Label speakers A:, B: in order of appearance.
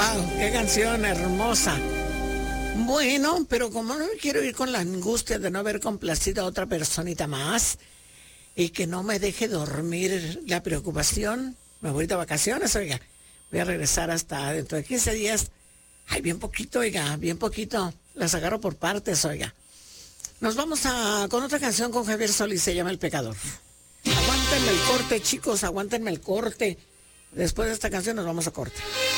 A: Wow, qué canción hermosa. Bueno, pero como no me quiero ir con la angustia de no haber complacido a otra personita más y que no me deje dormir la preocupación, me voy de vacaciones, oiga. Voy a regresar hasta dentro de 15 días. Ay, bien poquito, oiga, bien poquito. Las agarro por partes, oiga. Nos vamos con otra canción con Javier Solís, se llama El Pecador. Aguántenme el corte, chicos, aguántenme el corte. Después de esta canción nos vamos a corte.